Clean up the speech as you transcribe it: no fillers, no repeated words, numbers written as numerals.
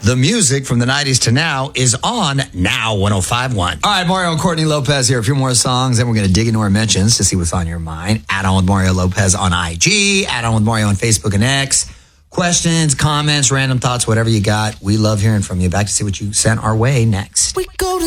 The music from the 90s to now is on Now 105.1. All right, Mario and Courtney Lopez here. A few more songs, and we're going to dig into our mentions to see what's on your mind. Add on with Mario Lopez on IG. Add on with Mario on Facebook and X. Questions, comments, random thoughts, whatever you got. We love hearing from you. Back to see what you sent our way next. We go to